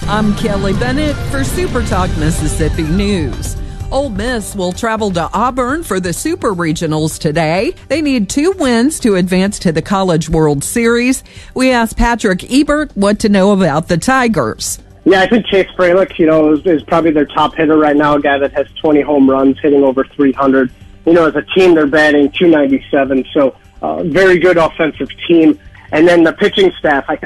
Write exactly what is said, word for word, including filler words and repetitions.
I'm Kelly Bennett for Super Talk Mississippi News. Ole Miss will travel to Auburn for the Super Regionals today. They need two wins to advance to the College World Series. We asked Patrick Ebert what to know about the Tigers. Yeah, I think Chase Fralick, you know, is, is probably their top hitter right now, a guy that has twenty home runs, hitting over three hundred. You know, as a team, they're batting two ninety-seven, so uh, very good offensive team. And then the pitching staff, I,